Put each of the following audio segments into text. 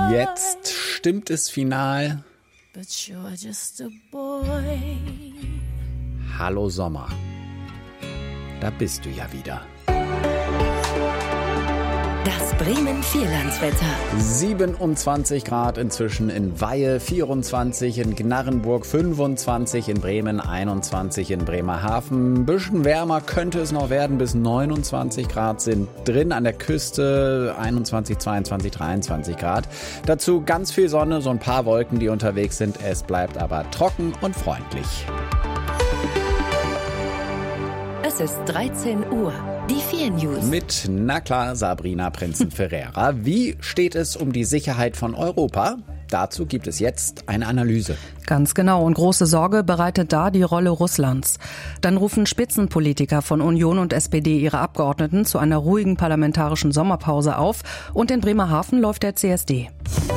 Jetzt stimmt es final. Hallo Sommer. Da bist du ja wieder. Das Bremen-Vierlandswetter. 27 Grad inzwischen in Weihe, 24 in Gnarrenburg, 25 in Bremen, 21 in Bremerhaven. Ein bisschen wärmer könnte es noch werden, bis 29 Grad sind drin. An der Küste 21, 22, 23 Grad. Dazu ganz viel Sonne, so ein paar Wolken, die unterwegs sind. Es bleibt aber trocken und freundlich. Es ist 13 Uhr. Die 4 News. Mit, na klar, Sabrina Prinzen-Ferreira. Wie steht es um die Sicherheit von Europa? Dazu gibt es jetzt eine Analyse. Ganz genau. Und große Sorge bereitet da die Rolle Russlands. Dann rufen Spitzenpolitiker von Union und SPD ihre Abgeordneten zu einer ruhigen parlamentarischen Sommerpause auf. Und in Bremerhaven läuft der CSD.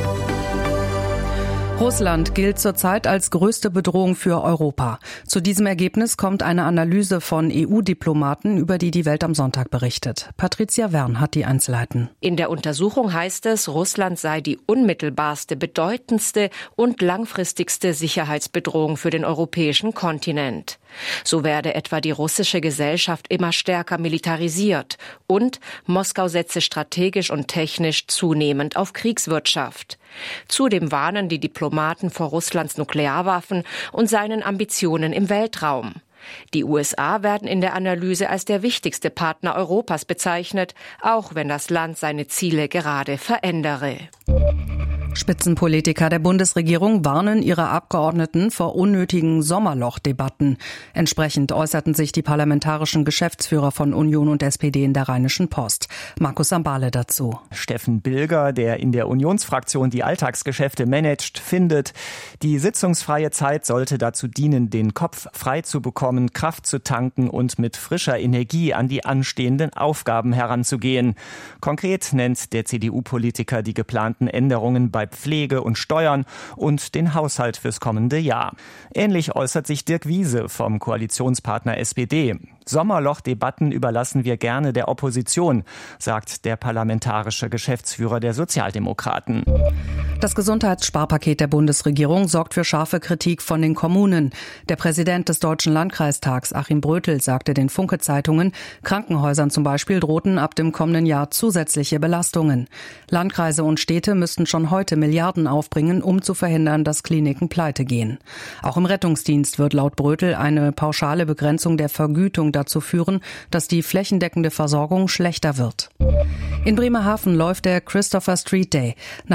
Russland gilt zurzeit als größte Bedrohung für Europa. Zu diesem Ergebnis kommt eine Analyse von EU-Diplomaten, über die die Welt am Sonntag berichtet. Patricia Wern hat die Einzelheiten. In der Untersuchung heißt es, Russland sei die unmittelbarste, bedeutendste und langfristigste Sicherheitsbedrohung für den europäischen Kontinent. So werde etwa die russische Gesellschaft immer stärker militarisiert und Moskau setze strategisch und technisch zunehmend auf Kriegswirtschaft. Zudem warnen die Diplomaten vor Russlands Nuklearwaffen und seinen Ambitionen im Weltraum. Die USA werden in der Analyse als der wichtigste Partner Europas bezeichnet, auch wenn das Land seine Ziele gerade verändere. Spitzenpolitiker der Bundesregierung warnen ihre Abgeordneten vor unnötigen Sommerlochdebatten. Entsprechend äußerten sich die parlamentarischen Geschäftsführer von Union und SPD in der Rheinischen Post. Markus Sambale dazu. Steffen Bilger, der in der Unionsfraktion die Alltagsgeschäfte managt, findet, die sitzungsfreie Zeit sollte dazu dienen, den Kopf frei zu bekommen, Kraft zu tanken und mit frischer Energie an die anstehenden Aufgaben heranzugehen. Konkret nennt der CDU-Politiker die geplanten Änderungen bei Pflege und Steuern und den Haushalt fürs kommende Jahr. Ähnlich äußert sich Dirk Wiese vom Koalitionspartner SPD. Sommerlochdebatten überlassen wir gerne der Opposition, sagt der parlamentarische Geschäftsführer der Sozialdemokraten. Das Gesundheitssparpaket der Bundesregierung sorgt für scharfe Kritik von den Kommunen. Der Präsident des Deutschen Landkreistags, Achim Brötel, sagte den Funke-Zeitungen, Krankenhäusern zum Beispiel drohten ab dem kommenden Jahr zusätzliche Belastungen. Landkreise und Städte müssten schon heute Milliarden aufbringen, um zu verhindern, dass Kliniken pleite gehen. Auch im Rettungsdienst wird laut Brötel eine pauschale Begrenzung der Vergütung dazu führen, dass die flächendeckende Versorgung schlechter wird. In Bremerhaven läuft der Christopher Street Day.